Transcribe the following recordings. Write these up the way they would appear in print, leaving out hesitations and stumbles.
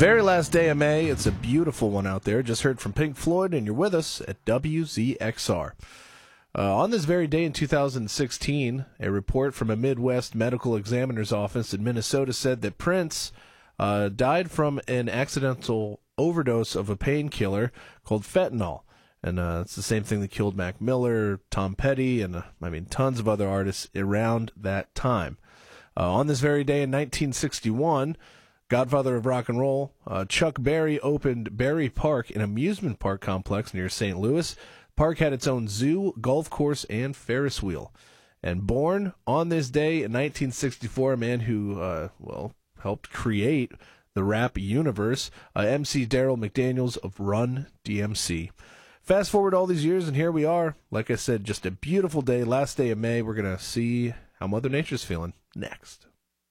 Very last day of May. It's a beautiful one out there. Just heard from Pink Floyd, and you're with us at WZXR. On this very day in 2016, a report from a Midwest medical examiner's office in Minnesota said that Prince died from an accidental overdose of a painkiller called fentanyl. And it's the same thing that killed Mac Miller, Tom Petty, and tons of other artists around that time. On this very day in 1961, godfather of rock and roll, Chuck Berry opened Berry Park, an amusement park complex near St. Louis. Park had its own zoo, golf course, and Ferris wheel. And born on this day in 1964, a man who, helped create the rap universe, MC Daryl McDaniels of Run DMC. Fast forward all these years, and here we are. Like I said, just a beautiful day, last day of May. We're going to see how Mother Nature's feeling next.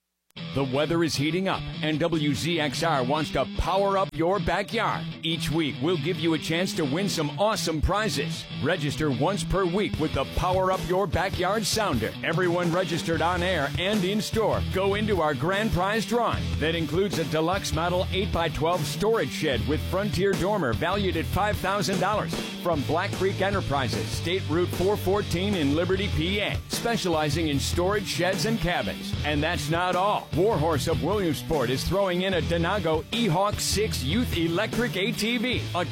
The weather is heating up, and WZXR wants to power up your backyard. Each week, we'll give you a chance to win some awesome prizes. Register once per week with the Power Up Your Backyard Sounder. Everyone registered on air and in store go into our grand prize drawing. That includes a deluxe model 8x12 storage shed with Frontier dormer valued at $5,000 from Black Creek Enterprises, State Route 414 in Liberty, PA, specializing in storage sheds and cabins. And that's not all. Warhorse of Williamsport is throwing in a Denago E-Hawk 6 Youth Electric ATV, a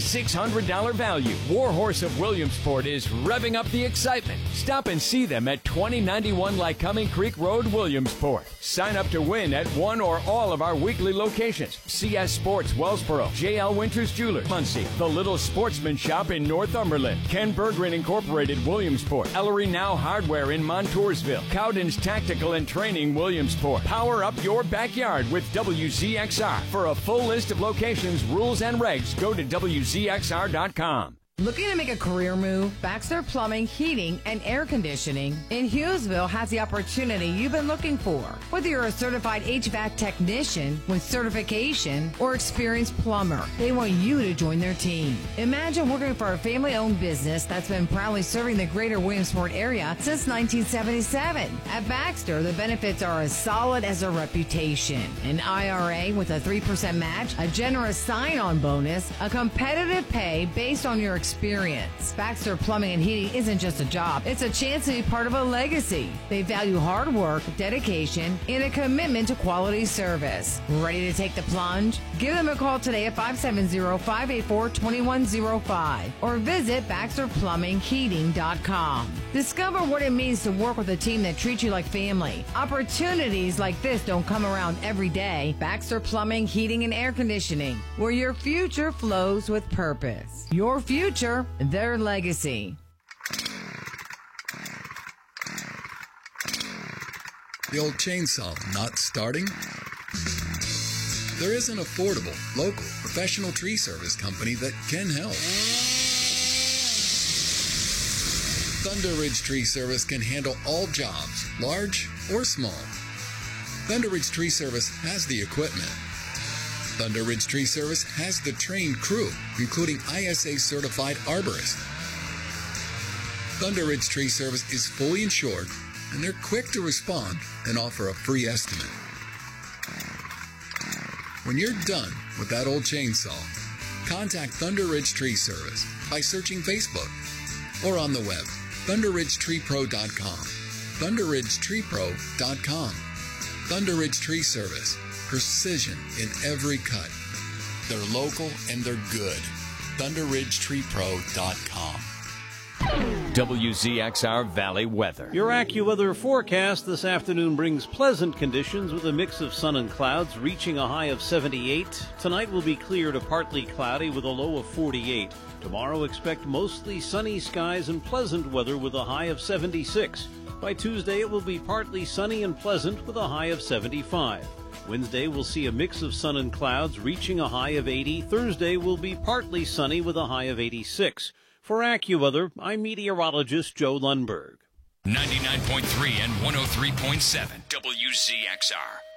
$2,600 value. Warhorse of Williamsport is revving up the excitement. Stop and see them at 2091 Lycoming Creek Road, Williamsport. Sign up to win at one or all of our weekly locations. CS Sports, Wellsboro, JL Winters Jewelers, Muncie, The Little Sportsman Shop in Northumberland, Ken Berggren Incorporated, Williamsport, Ellery Now Hardware in Montoursville, Cowden's Tactical and Training, Williamsport. Power up your backyard with WZXR. For a full list of locations, rules, and regs, go to WZXR.com. Looking to make a career move? Baxter Plumbing, Heating, and Air Conditioning in Hughesville has the opportunity you've been looking for. Whether you're a certified HVAC technician with certification or experienced plumber, they want you to join their team. Imagine working for a family-owned business that's been proudly serving the greater Williamsport area since 1977. At Baxter, the benefits are as solid as their reputation. An IRA with a 3% match, a generous sign-on bonus, a competitive pay based on your experience. Baxter Plumbing and Heating isn't just a job, it's a chance to be part of a legacy. They value hard work, dedication, and a commitment to quality service. Ready to take the plunge? Give them a call today at 570-584-2105 or visit BaxterPlumbingHeating.com. Discover what it means to work with a team that treats you like family. Opportunities like this don't come around every day. Baxter Plumbing, Heating, and Air Conditioning, where your future flows with purpose. Your future, their legacy. The old chainsaw not starting? There is an affordable, local, professional tree service company that can help. Thunder Ridge Tree Service can handle all jobs, large or small. Thunder Ridge Tree Service has the equipment. Thunder Ridge Tree Service has the trained crew, including ISA certified arborists. Thunder Ridge Tree Service is fully insured, and they're quick to respond and offer a free estimate. When you're done with that old chainsaw, contact Thunder Ridge Tree Service by searching Facebook or on the web, ThunderRidgeTreePro.com. ThunderRidgeTreePro.com. Thunder Ridge Tree Service. Precision in every cut. They're local and they're good. ThunderRidgeTreePro.com. WZXR Valley weather. Your AccuWeather forecast this afternoon brings pleasant conditions with a mix of sun and clouds reaching a high of 78. Tonight will be clear to partly cloudy with a low of 48. Tomorrow expect mostly sunny skies and pleasant weather with a high of 76. By Tuesday it will be partly sunny and pleasant with a high of 75. Wednesday will see a mix of sun and clouds reaching a high of 80. Thursday will be partly sunny with a high of 86. For AccuWeather, I'm meteorologist Joe Lundberg. 99.3 and 103.7 WZXR.